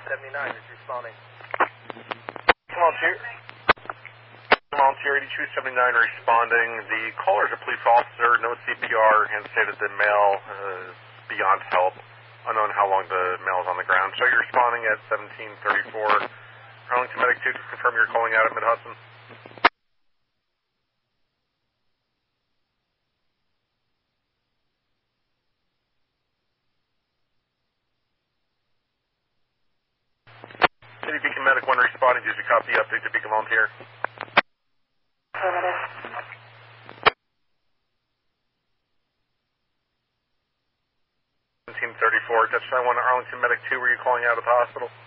79 is responding. Volunteer 8279 responding. The caller is a police officer, no CPR, and stated the male beyond help. Unknown how long the male is on the ground. So you're responding at 1734. Arlington Medic 2, just confirm you're calling out at Mid-Hudson. City Beacon Medic 1 responding. Did you copy the update to Beacon Volunteer? Affirmative. 1734, Dutch 91, Arlington Medic 2, were you calling out at the hospital?